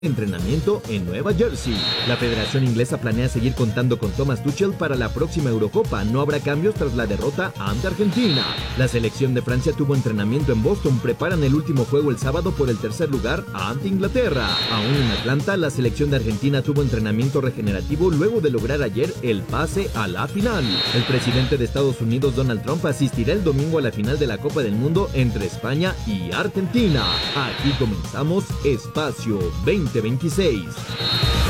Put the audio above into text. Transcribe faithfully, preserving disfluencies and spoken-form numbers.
Entrenamiento en Nueva Jersey. La Federación Inglesa planea seguir contando con Thomas Tuchel para la próxima Eurocopa. No habrá cambios tras la derrota ante Argentina. La selección de Francia tuvo entrenamiento en Boston. Preparan el último juego el sábado por el tercer lugar ante Inglaterra. Aún en Atlanta, la selección de Argentina tuvo entrenamiento regenerativo luego de lograr ayer el pase a la final. El presidente de Estados Unidos, Donald Trump, asistirá el domingo a la final de la Copa del Mundo entre España y Argentina. Aquí comenzamos Espacio veinte veintiséis.